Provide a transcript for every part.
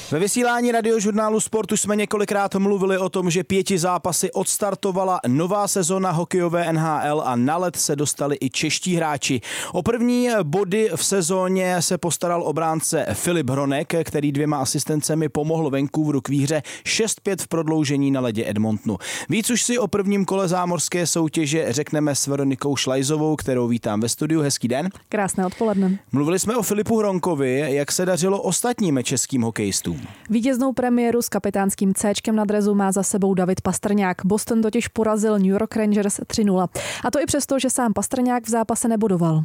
Ve vysílání Radiožurnálu Sport už jsme několikrát mluvili o tom, že 5 zápasy odstartovala nová sezona hokejové NHL a na led se dostali i čeští hráči. O první body v sezóně se postaral obránce Filip Hronek, který 2 asistencemi pomohl Vancouveru k výhře 6-5 v prodloužení na ledě Edmontonu. Víc už si o prvním kole zámořské soutěže řekneme s Veronikou Šlajzovou, kterou vítám ve studiu. Hezký den. Krásné odpoledne. Mluvili jsme o Filipu Hronkovi, jak se dařilo ostatním českým hokejistům. Vítěznou premiéru s kapitánským Cčkem na drezu má za sebou David Pastrňák. Boston totiž porazil New York Rangers 3-0. A to i přesto, že sám Pastrňák v zápase nebodoval.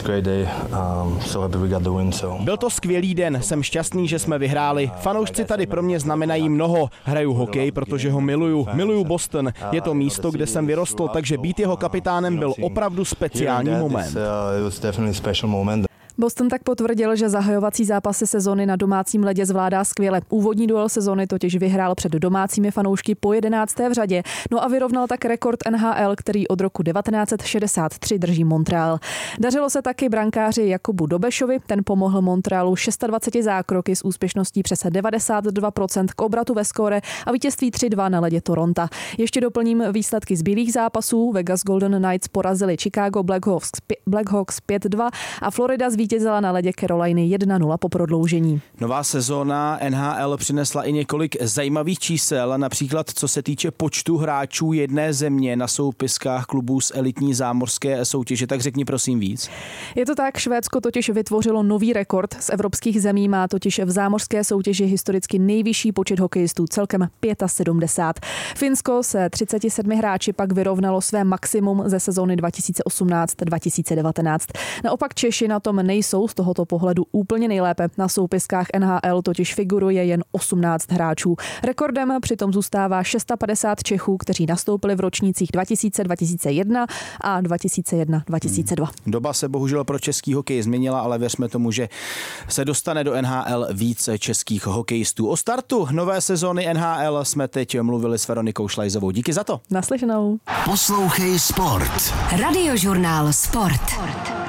Byl to skvělý den, jsem šťastný, že jsme vyhráli. Fanoušci tady pro mě znamenají mnoho. Hraju hokej, protože ho miluju. Miluju Boston. Je to místo, kde jsem vyrostl, takže být jeho kapitánem byl opravdu speciální moment. Boston tak potvrdil, že zahajovací zápasy sezony na domácím ledě zvládá skvěle. Úvodní duel sezony totiž vyhrál před domácími fanoušky po 11. v řadě, no a vyrovnal tak rekord NHL, který od roku 1963 drží Montreal. Dařilo se taky brankáři Jakubu Dobešovi, ten pomohl Montrealu 26 zákroky s úspěšností přes 92% k obratu ve skóre a vítězství 3-2 na ledě Toronta. Ještě výsledky z bílých zápasů. Vegas Golden Knights porazili Chicago Blackhawks 5-2 a Florida zvítězila na ledě Caroliny 1-0 po prodloužení. Nová sezóna NHL přinesla i několik zajímavých čísel, například co se týče počtu hráčů jedné země na soupiskách klubů z elitní zámořské soutěže. Tak řekni prosím víc. Je to tak, Švédsko totiž vytvořilo nový rekord. Z evropských zemí má totiž v zámořské soutěži historicky nejvyšší počet hokejistů, celkem 75. Finsko se 37 hráči pak vyrovnalo své maximum ze sezóny 2018-2019. Naopak Češi na tom nejsou z tohoto pohledu úplně nejlépe. Na soupiskách NHL totiž figuruje jen 18 hráčů. Rekordem přitom zůstává 650 Čechů, kteří nastoupili v ročnících 2000-2001 a 2001-2002. Doba se bohužel pro český hokej změnila, ale věřme tomu, že se dostane do NHL více českých hokejistů. O startu nové sezóny NHL jsme teď mluvili s Veronikou Šlajzovou. Díky za to. Naslyšenou. Poslouchej Sport. Radiožurnál Sport.